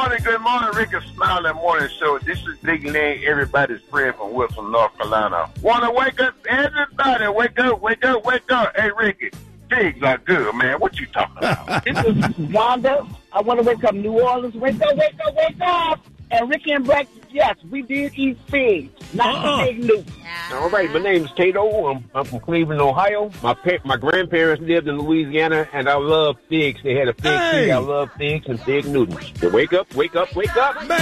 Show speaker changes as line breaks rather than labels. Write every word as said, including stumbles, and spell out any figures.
morning, good morning, Ricky Smile that morning show. This is Big Leg, everybody's friend from Wilson, North Carolina. Wanna wake up, everybody, wake up, wake up, wake up. Hey, Ricky, pigs are good, man. What you talking about?
This is Wanda. I want to wake up New Orleans. Wake up, wake up, wake up. And Ricky and Black, yes, we did eat figs, not uh-uh. Pig Newt.
All right, my name's Tato. I'm, I'm from Cleveland, Ohio. My pa- my grandparents lived in Louisiana, and I love figs. They had a fig
hey.
tree. I love figs and fig Newtons. So wake up, wake up, wake up.